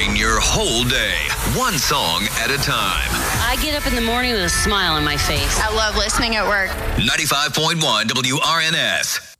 Powering your whole day, one song at a time. I get up in the morning with a smile on my face. I love listening at work. 95.1 WRNS.